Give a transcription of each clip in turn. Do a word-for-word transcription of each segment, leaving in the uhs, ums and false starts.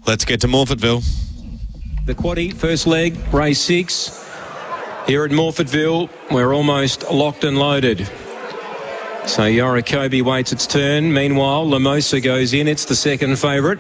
Let's get to Morfettville. The quaddie, first leg, race six. Here at Morfettville, we're almost locked and loaded. So Yorokobi waits its turn. Meanwhile, Lamosa goes in. It's the second favourite.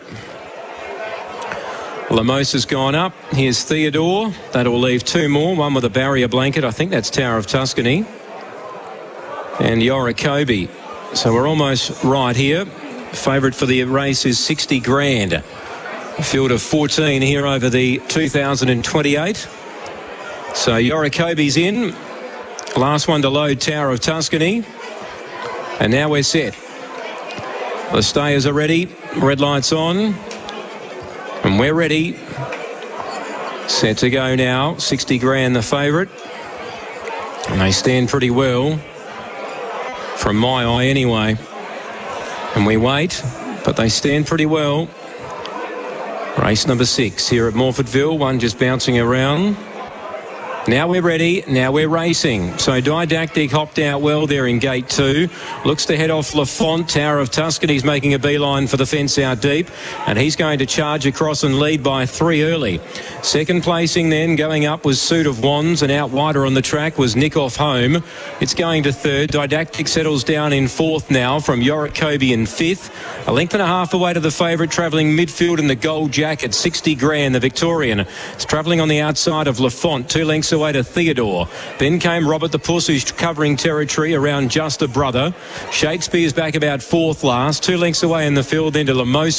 Lamosa's gone up. Here's Theodore. That'll leave two more. One with a barrier blanket. I think that's Tower of Tuscany. And Yorokobi. So we're almost right here. Favourite for the race is sixty grand. A field of fourteen here over the two thousand twenty-eight. So Yorokobi's in. Last one to load, Tower of Tuscany. And now we're set. The stayers are ready. Red lights on. And we're ready. Set to go now. sixty grand the favourite. And they stand pretty well. From my eye anyway. And we wait. But they stand pretty well. Race number six here at Morfettville. One just bouncing around. Now we're ready. Now we're racing. So Didactic hopped out well there in gate two. Looks to head off Lafont. Tower of Tuscany's making a beeline for the fence out deep. And he's going to charge across and lead by three early. Second placing then going up was Suit of Wands. And out wider on the track was Nick Off Home. It's going to third. Didactic settles down in fourth now from Yorokobi in fifth. A length and a half away to the favourite, travelling midfield in the gold jacket. sixty grand, the Victorian. It's travelling on the outside of Lafont. Two lengths away to Theodore. Then came Robert the Puss, who's covering territory around Just a Brother. Shakespeare's back about fourth last. Two lengths away in the field then to Lamosa.